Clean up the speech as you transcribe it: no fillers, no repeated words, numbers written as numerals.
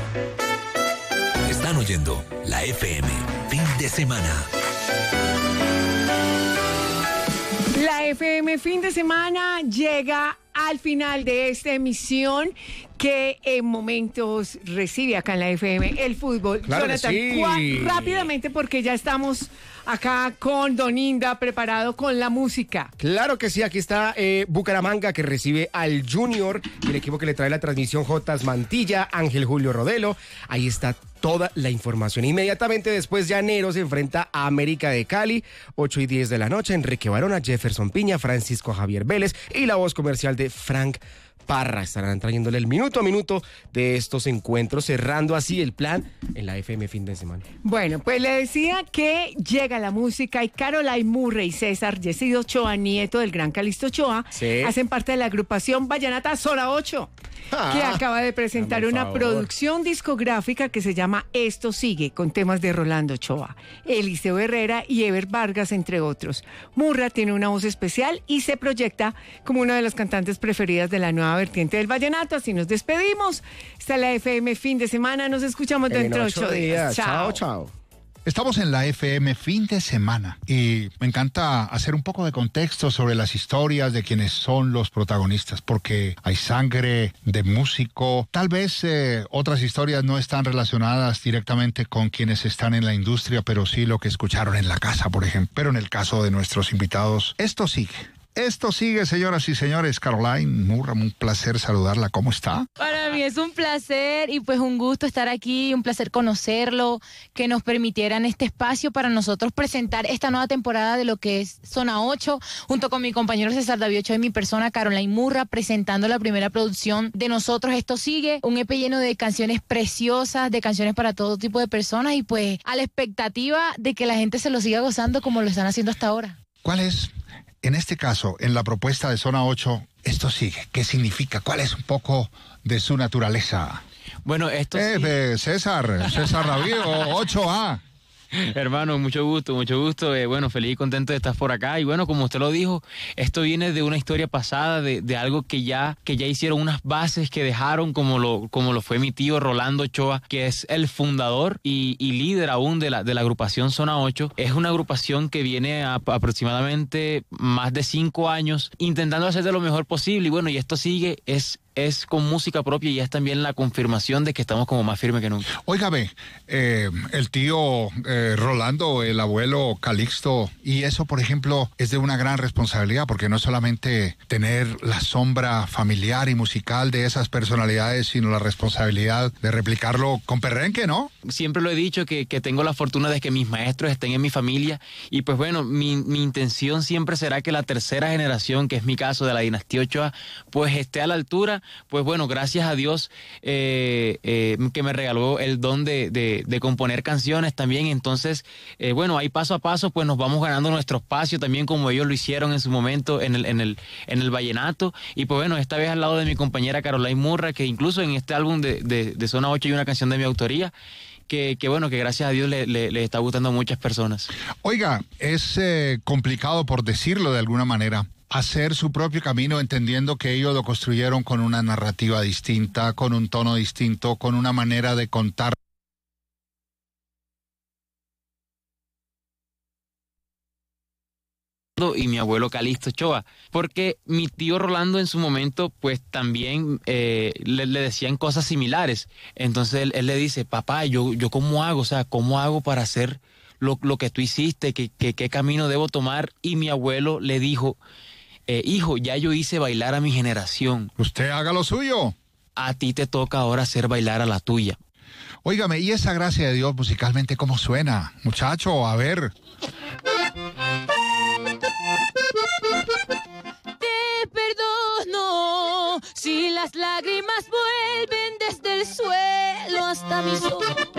Están oyendo la FM Fin de Semana. La FM Fin de Semana llega al final de esta emisión que en momentos recibe acá en la FM el fútbol. Claro, Jonathan, sí. Rápidamente, porque ya estamos acá con Don Inda preparado con la música. Claro que sí, aquí está Bucaramanga, que recibe al Junior, el equipo que le trae la transmisión Jotas Mantilla, Ángel Julio Rodelo. Ahí está toda la información. Inmediatamente después, Llanero se enfrenta a América de Cali, 8:10 de la noche. Enrique Barona, Jefferson Piña, Francisco Javier Vélez y la voz comercial de Frank Parra estarán trayéndole el minuto a minuto de estos encuentros, cerrando así el plan en la FM Fin de Semana. Bueno, pues le decía que llega la música y Caroline Murray y César Yesido Ochoa, nieto del gran Calixto Ochoa, sí, hacen parte de la agrupación Vallenata Zona 8, que acaba de presentar una producción discográfica que se llama Esto Sigue, con temas de Rolando Ochoa, Eliseo Herrera y Ever Vargas, entre otros. Murra tiene una voz especial y se proyecta como una de las cantantes preferidas de la nueva vertiente del vallenato. Así nos despedimos. Está la FM Fin de Semana. Nos escuchamos dentro de 8 días. Chao, chao. Estamos en la FM Fin de Semana y me encanta hacer un poco de contexto sobre las historias de quienes son los protagonistas, porque hay sangre de músico. Tal vez otras historias no están relacionadas directamente con quienes están en la industria, pero sí lo que escucharon en la casa, por ejemplo. Pero en el caso de nuestros invitados, esto sigue. Esto sigue, señoras y señores. Caroline Murra, un placer saludarla. ¿Cómo está? Para mí es un placer y pues un gusto estar aquí, un placer conocerlo, que nos permitieran este espacio para nosotros presentar esta nueva temporada de lo que es Zona 8, junto con mi compañero César David Ochoa y mi persona Caroline Murra, presentando la primera producción de nosotros. Esto sigue, un EP lleno de canciones preciosas, de canciones para todo tipo de personas y pues a la expectativa de que la gente se lo siga gozando como lo están haciendo hasta ahora. ¿Cuál es, en este caso, en la propuesta de Zona 8, esto sigue? ¿Qué significa? ¿Cuál es un poco de su naturaleza? Bueno, esto sí. César David, 8A. Hermano, mucho gusto. Bueno, feliz y contento de estar por acá. Y bueno, como usted lo dijo, esto viene de una historia pasada, de algo que ya hicieron unas bases que dejaron, como lo fue mi tío Rolando Ochoa, que es el fundador y líder aún de la agrupación Zona 8. Es una agrupación que viene a aproximadamente más de 5 años intentando hacer de lo mejor posible. Y bueno, y esto sigue, es con música propia y es también la confirmación de que estamos como más firmes que nunca. Óigame, el tío Rolando, el abuelo Calixto, y eso, por ejemplo, es de una gran responsabilidad, porque no solamente tener la sombra familiar y musical de esas personalidades, sino la responsabilidad de replicarlo con perrenque, ¿no? Siempre lo he dicho que tengo la fortuna de que mis maestros estén en mi familia y pues bueno, mi intención siempre será que la tercera generación, que es mi caso de la dinastía Ochoa, pues esté a la altura. Pues bueno, gracias a Dios que me regaló el don de componer canciones también. Entonces, bueno, ahí paso a paso pues nos vamos ganando nuestro espacio también, como ellos lo hicieron en su momento en el vallenato. Y pues bueno, esta vez al lado de mi compañera Caroline Murra, que incluso en este álbum de Zona 8 hay una canción de mi autoría. Que bueno, que gracias a Dios le está gustando a muchas personas. Oiga, es complicado, por decirlo de alguna manera, hacer su propio camino, entendiendo que ellos lo construyeron con una narrativa distinta, con un tono distinto, con una manera de contar. Y mi abuelo Calixto Ochoa, porque mi tío Rolando en su momento pues también le decían cosas similares. Entonces él le dice: papá, yo ¿cómo hago? O sea, ¿cómo hago para hacer lo que tú hiciste? ¿Qué camino debo tomar? Y mi abuelo le dijo: hijo, ya yo hice bailar a mi generación. Usted haga lo suyo. A ti te toca ahora hacer bailar a la tuya. Óigame, ¿y esa gracia de Dios musicalmente cómo suena? Muchacho, a ver. Te perdono si las lágrimas vuelven desde el suelo hasta mis ojos.